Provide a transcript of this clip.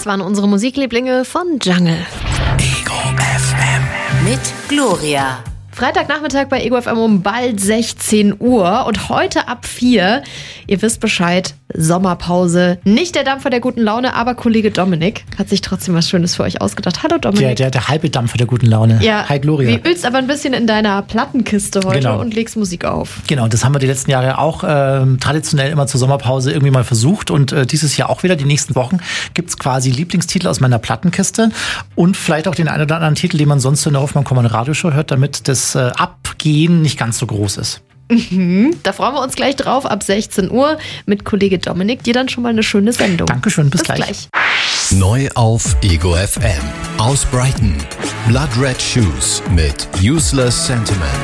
Das waren unsere Musiklieblinge von Jungle. Ego FM. Mit Gloria. Freitagnachmittag bei Ego FM um bald 16 Uhr und heute ab 4. Ihr wisst Bescheid, Sommerpause. Nicht der Dampfer der guten Laune, aber Kollege Dominik hat sich trotzdem was Schönes für euch ausgedacht. Hallo Dominik. Der halbe Dampfer der guten Laune. Ja, Hi Gloria. du wühlst aber ein bisschen in deiner Plattenkiste heute Genau. und legst Musik auf. Genau, das haben wir die letzten Jahre auch traditionell immer zur Sommerpause irgendwie mal versucht und dieses Jahr auch wieder, die nächsten Wochen, gibt's quasi Lieblingstitel aus meiner Plattenkiste und vielleicht auch den einen oder anderen Titel, den man sonst in der Hoffmann-Kommand-Radioshow hört, damit das Abgehen nicht ganz so groß ist. Da freuen wir uns gleich drauf, ab 16 Uhr mit Kollege Dominik. Dir dann schon mal eine schöne Sendung. Dankeschön, bis gleich. Neu auf Ego FM. Aus Brighton. Blood Red Shoes mit Useless Sentiment.